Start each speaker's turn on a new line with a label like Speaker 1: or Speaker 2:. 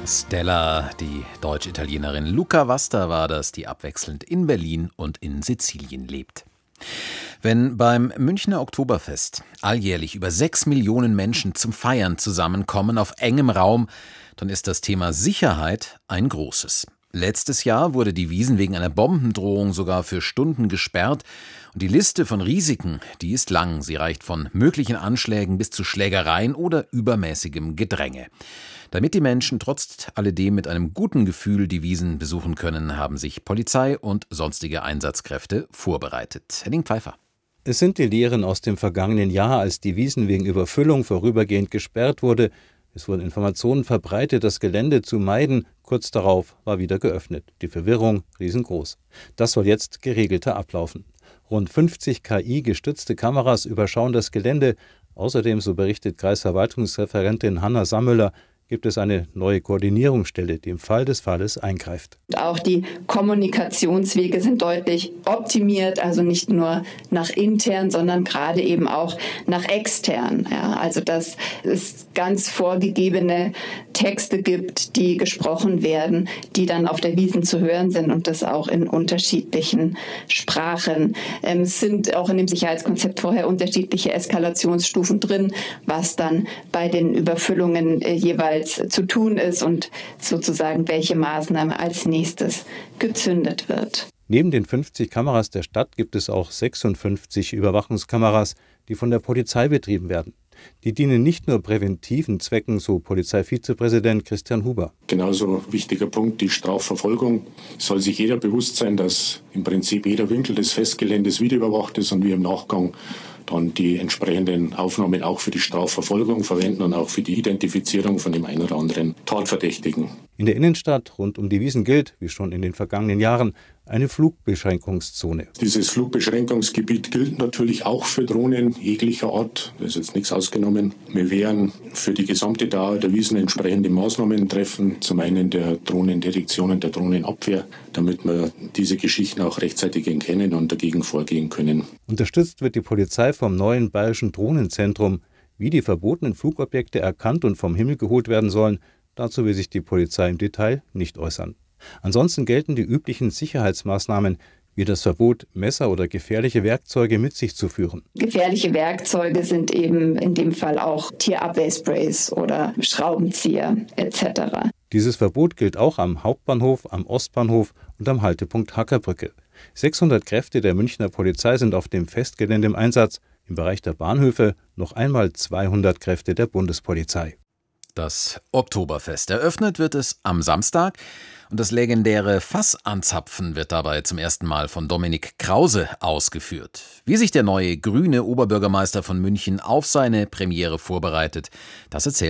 Speaker 1: Stella, die Deutsch-Italienerin Luca Vasta war das, die abwechselnd in Berlin und in Sizilien lebt. Wenn beim Münchner Oktoberfest alljährlich über 6 Millionen Menschen zum Feiern zusammenkommen auf engem Raum, dann ist das Thema Sicherheit ein großes. Letztes Jahr wurde die Wiesn wegen einer Bombendrohung sogar für Stunden gesperrt. Und die Liste von Risiken, die ist lang. Sie reicht von möglichen Anschlägen bis zu Schlägereien oder übermäßigem Gedränge. Damit die Menschen trotz alledem mit einem guten Gefühl die Wiesn besuchen können, haben sich Polizei und sonstige Einsatzkräfte vorbereitet. Henning Pfeiffer.
Speaker 2: Es sind die Lehren aus dem vergangenen Jahr, als die Wiesn wegen Überfüllung vorübergehend gesperrt wurde. Es wurden Informationen verbreitet, das Gelände zu meiden. Kurz darauf war wieder geöffnet. Die Verwirrung riesengroß. Das soll jetzt geregelter ablaufen. Rund 50 KI-gestützte Kameras überschauen das Gelände. Außerdem, so berichtet Kreisverwaltungsreferentin Hanna Sammöller, gibt es eine neue Koordinierungsstelle, die im Fall des Falles eingreift.
Speaker 3: Auch die Kommunikationswege sind deutlich optimiert, also nicht nur nach intern, sondern gerade eben auch nach extern. Ja, also dass es ganz vorgegebene Texte gibt, die gesprochen werden, die dann auf der Wiesn zu hören sind und das auch in unterschiedlichen Sprachen. Es sind auch in dem Sicherheitskonzept vorher unterschiedliche Eskalationsstufen drin, was dann bei den Überfüllungen jeweils zu tun ist und sozusagen welche Maßnahme als nächstes gezündet wird.
Speaker 2: Neben den 50 Kameras der Stadt gibt es auch 56 Überwachungskameras, die von der Polizei betrieben werden. Die dienen nicht nur präventiven Zwecken, so Polizeivizepräsident Christian Huber.
Speaker 4: Genauso wichtiger Punkt, die Strafverfolgung. Es soll sich jeder bewusst sein, dass im Prinzip jeder Winkel des Festgeländes videoüberwacht ist und wir im Nachgang dann die entsprechenden Aufnahmen auch für die Strafverfolgung verwenden und auch für die Identifizierung von dem einen oder anderen Tatverdächtigen.
Speaker 2: In der Innenstadt rund um die Wiesn gilt, wie schon in den vergangenen Jahren, eine Flugbeschränkungszone.
Speaker 4: Dieses Flugbeschränkungsgebiet gilt natürlich auch für Drohnen jeglicher Art. Da ist jetzt nichts ausgenommen. Wir werden für die gesamte Dauer der Wiesn entsprechende Maßnahmen treffen. Zum einen der Drohnendetektion und der Drohnenabwehr, damit wir diese Geschichten auch rechtzeitig erkennen und dagegen vorgehen können.
Speaker 2: Unterstützt wird die Polizei vom neuen Bayerischen Drohnenzentrum. Wie die verbotenen Flugobjekte erkannt und vom Himmel geholt werden sollen, dazu will sich die Polizei im Detail nicht äußern. Ansonsten gelten die üblichen Sicherheitsmaßnahmen, wie das Verbot, Messer oder gefährliche Werkzeuge mit sich zu führen.
Speaker 3: Gefährliche Werkzeuge sind eben in dem Fall auch Tierabwehrsprays oder Schraubenzieher etc.
Speaker 2: Dieses Verbot gilt auch am Hauptbahnhof, am Ostbahnhof und am Haltepunkt Hackerbrücke. 600 Kräfte der Münchner Polizei sind auf dem Festgelände im Einsatz. Im Bereich der Bahnhöfe noch einmal 200 Kräfte der Bundespolizei.
Speaker 1: Das Oktoberfest. Eröffnet wird es am Samstag und das legendäre Fassanzapfen wird dabei zum ersten Mal von Dominik Krause ausgeführt. Wie sich der neue grüne Oberbürgermeister von München auf seine Premiere vorbereitet, das erzählt